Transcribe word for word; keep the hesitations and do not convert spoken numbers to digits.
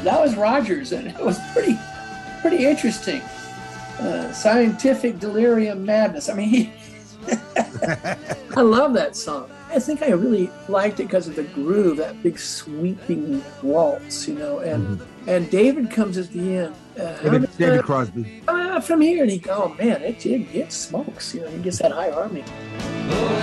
that was Rogers, and it was pretty, pretty interesting. Uh, scientific delirium madness. I mean, he, I love that song. I think I really liked it because of the groove, that big sweeping waltz, you know. And mm-hmm. and David comes at the end. Uh, David, David Crosby. Uh, from here, and he goes, oh man, it, it, it smokes. You know, he gets that high harmony.